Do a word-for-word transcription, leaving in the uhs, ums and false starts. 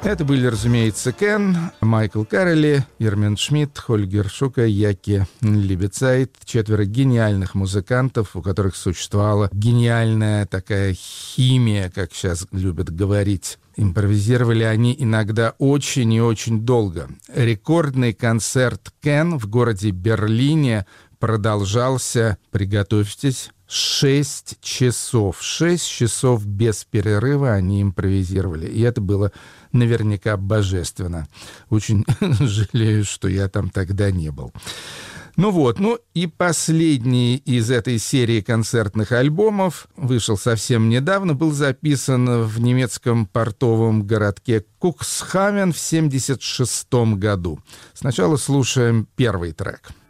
Это были, разумеется, Кен, Майкл Каррелли, Ирмин Шмидт, Хольгер Шука, Яки Либецайт. Четверо гениальных музыкантов, у которых существовала гениальная такая химия, как сейчас любят говорить. Импровизировали они иногда очень и очень долго. Рекордный концерт Кен в городе Берлине продолжался, приготовьтесь, шесть часов. Шесть часов без перерыва они импровизировали. И это было наверняка божественно. Очень жалею, что я там тогда не был. Ну вот, ну и последний из этой серии концертных альбомов вышел совсем недавно, был записан в немецком портовом городке Куксхавен в семьдесят шестом году. Сначала слушаем первый трек.